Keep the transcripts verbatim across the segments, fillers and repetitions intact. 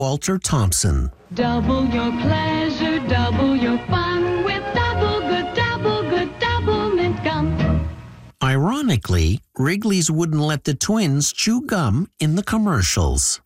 Walter Thompson. Double your pleasure, double your fun with double good, double good, double mint gum. Ironically, Wrigley's wouldn't let the twins chew gum in the commercials.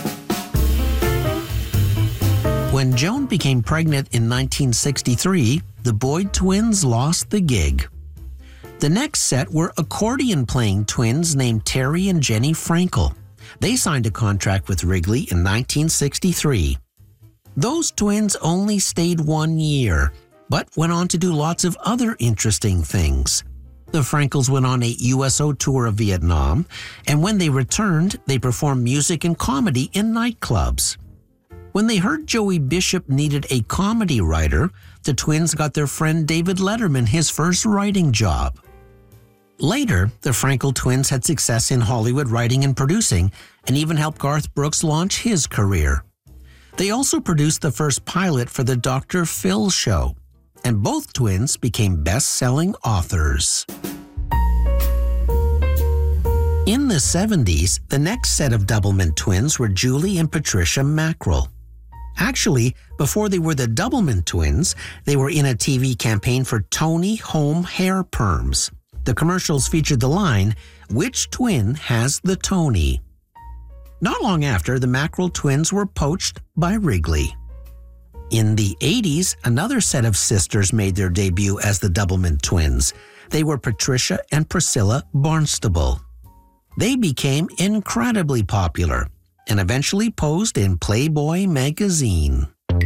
When Joan became pregnant in nineteen sixty-three, the Boyd twins lost the gig. The next set were accordion-playing twins named Terry and Jenny Frankel. They signed a contract with Wrigley in nineteen sixty-three. Those twins only stayed one year, but went on to do lots of other interesting things. The Frankels went on a U S O tour of Vietnam, and when they returned, they performed music and comedy in nightclubs. When they heard Joey Bishop needed a comedy writer, the twins got their friend David Letterman his first writing job. Later, the Frankel twins had success in Hollywood writing and producing, and even helped Garth Brooks launch his career. They also produced the first pilot for the Doctor Phil show, and both twins became best-selling authors. In the seventies, the next set of Doublemint twins were Julie and Patricia Mackrell. Actually, before they were the Doublemint twins, they were in a T V campaign for Tony Home Hair Perms. The commercials featured the line, "Which twin has the Tony?" Not long after, the Mackrell twins were poached by Wrigley. In the eighties, another set of sisters made their debut as the Doublemint twins. They were Patricia and Priscilla Barnstable. They became incredibly popular and eventually posed in Playboy magazine.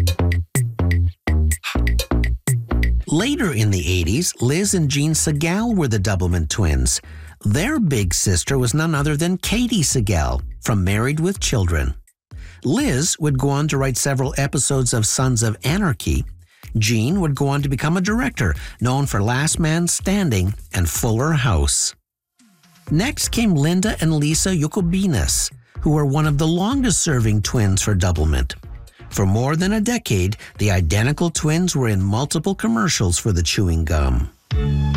Later in the eighties, Liz and Jean Segal were the Doublemint twins. Their big sister was none other than Katie Segal from Married with Children. Liz would go on to write several episodes of Sons of Anarchy. Jean would go on to become a director, known for Last Man Standing and Fuller House. Next came Linda and Lisa Yacobinas, who were one of the longest-serving twins for Doublemint. For more than a decade, the identical twins were in multiple commercials for the chewing gum.